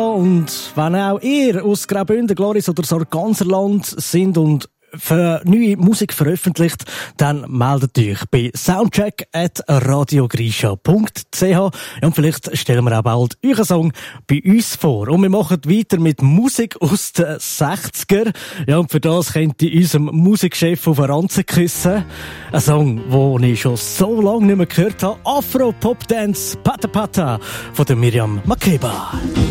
Und wenn auch ihr aus Graubünden, Gloris oder Sarganserland sind und für neue Musik veröffentlicht, dann meldet euch bei soundcheck@radiogrisha.ch. Ja, und vielleicht stellen wir auch bald euren Song bei uns vor. Und wir machen weiter mit Musik aus den 60er. Ja, und für das könnt ihr unserem Musikchef auf den Ranzen küssen. Ein Song, den ich schon so lange nicht mehr gehört habe. Afro-Pop-Dance Pata Pata von der Miriam Makeba.